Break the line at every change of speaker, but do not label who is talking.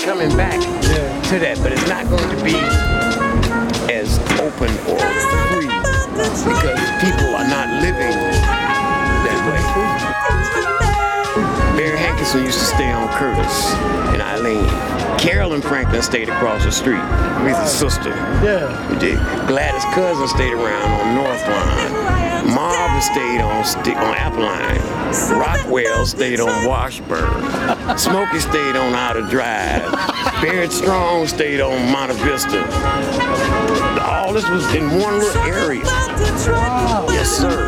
coming back to that, but it's not going to be as open or free because people are not living that way. Barry Hankinson used to stay on Curtis and Eileen. Carolyn Franklin stayed across the street with his sister.
Yeah.
Gladys' cousin stayed around on North Line. Marvin stayed on Apple Line. Rockwell stayed on Washburn. Smokey stayed on Outer Drive. Barrett Strong stayed on Monte Vista. All this was in one little area.
Wow.
Yes, sir.